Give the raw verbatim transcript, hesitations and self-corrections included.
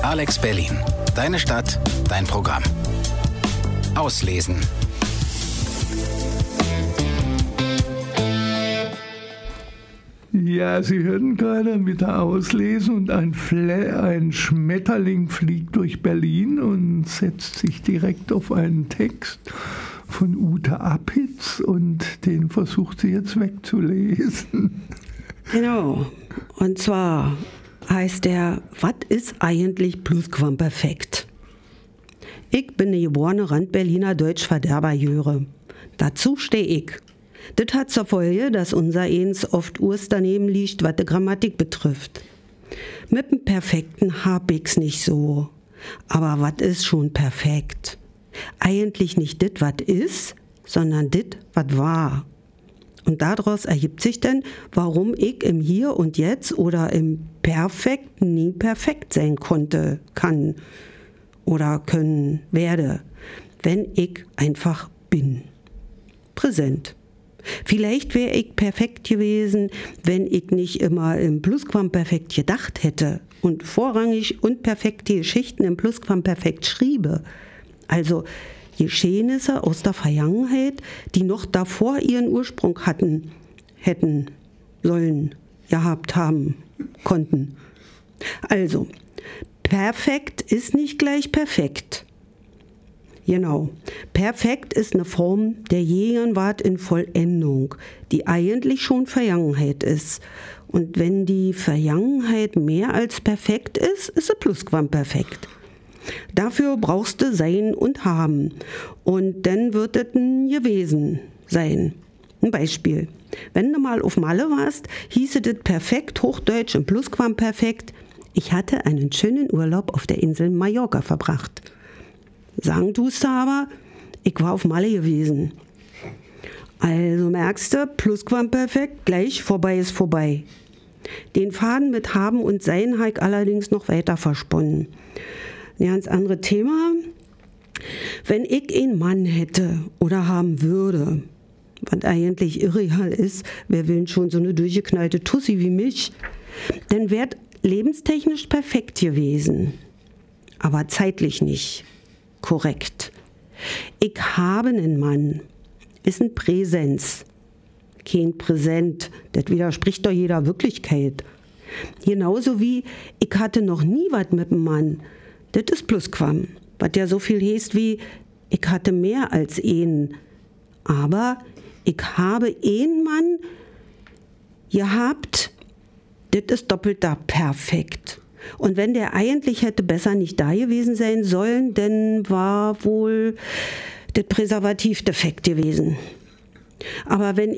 Alex Berlin. Deine Stadt, dein Programm. Auslesen. Ja, Sie hörten gerade wieder auslesen und ein, Fle- ein Schmetterling fliegt durch Berlin und setzt sich direkt auf einen Text von Ute Appitz und den versucht sie jetzt wegzulesen. Genau, und zwar heißt der, was ist eigentlich Plusquamperfekt? Ich bin eine geborene Randberliner Deutschverderberjöre. Dazu stehe ich. Das hat zur Folge, dass unser Eins oft urs daneben liegt, was die Grammatik betrifft. Mit dem Perfekten hab ich's nicht so. Aber was ist schon perfekt? Eigentlich nicht das, was ist, sondern das, was war. Und daraus ergibt sich dann, warum ich im Hier und Jetzt oder im Perfekt nie perfekt sein konnte, kann oder können, werde, wenn ich einfach bin. Präsent. Vielleicht wäre ich perfekt gewesen, wenn ich nicht immer im Plusquamperfekt gedacht hätte und vorrangig unperfekte Geschichten im Plusquamperfekt schriebe. Also Geschehnisse aus der Vergangenheit, die noch davor ihren Ursprung hatten, hätten, sollen, gehabt haben, konnten. Also, perfekt ist nicht gleich perfekt. Genau. Perfekt ist eine Form der Gegenwart in Vollendung, die eigentlich schon Vergangenheit ist. Und wenn die Vergangenheit mehr als perfekt ist, ist sie Plusquamperfekt. Dafür brauchst du Sein und Haben. Und dann wird es ein Gewesen sein. Ein Beispiel. Wenn du mal auf Malle warst, hieße das perfekt, Hochdeutsch im Plusquamperfekt, ich hatte einen schönen Urlaub auf der Insel Mallorca verbracht. Sagen tust du aber, ich war auf Malle gewesen. Also merkst du, Plusquamperfekt, gleich vorbei ist vorbei. Den Faden mit Haben und Sein habe ich allerdings noch weiter versponnen. Ein ganz anderes Thema. Wenn ich einen Mann hätte oder haben würde, was eigentlich irreal ist, wer will schon so eine durchgeknallte Tussi wie mich, dann wäre lebenstechnisch perfekt gewesen. Aber zeitlich nicht. Korrekt. Ich habe einen Mann. Ist ein Präsens. Kein Präsent. Das widerspricht doch jeder Wirklichkeit. Genauso wie, ich hatte noch nie was mit dem Mann. Das ist Plusquam. Was ja so viel heißt wie, ich hatte mehr als einen. Aber ich habe einen Mann gehabt. Das ist doppelter perfekt. Und wenn der eigentlich hätte besser nicht da gewesen sein sollen, dann war wohl das Präservativ defekt gewesen. Aber wenn